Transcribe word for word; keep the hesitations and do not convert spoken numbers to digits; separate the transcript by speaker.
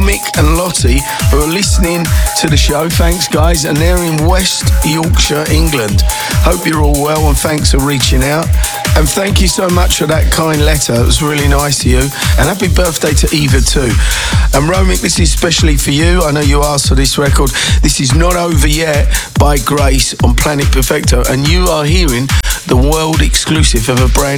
Speaker 1: Mick and Lottie, who are listening to the show. Thanks, guys. And they're in West Yorkshire, England. Hope you're all well, and thanks for reaching out. And thank you so much for that kind letter. It was really nice of you. And happy birthday to Eva too. And Romic, this is especially for you. I know you asked for this record. This is Not Over Yet by Grace on Planet Perfecto. And you are hearing the world exclusive of a brand